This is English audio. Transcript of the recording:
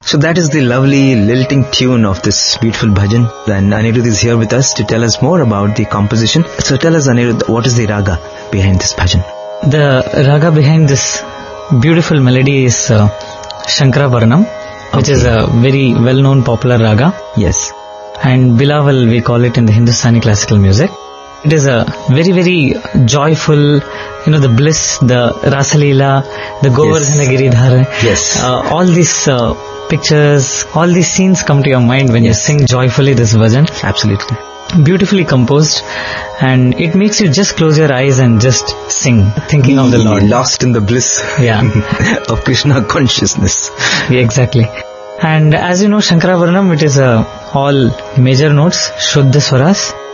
So that is the lovely lilting tune of this beautiful bhajan. And Anirudh is here with us to tell us more about the composition. So tell us, Anirudh, what is the raga behind this bhajan? The raga behind this beautiful melody is Shankara Varnam, which is a very well-known popular raga. Yes. And Bilawal, we call it in the Hindustani classical music. It is a very, very joyful, the bliss, the Rasalila, the Govardhana Giridhara. Yes. All these pictures, all these scenes come to your mind when you sing joyfully this bhajan. Absolutely. Beautifully composed, and it makes you just close your eyes and just sing, thinking of the Lord. Lost in the bliss of Krishna consciousness. Yeah, exactly. And as you know, Shankara Varnam, it is all major notes, Shuddha Swaras.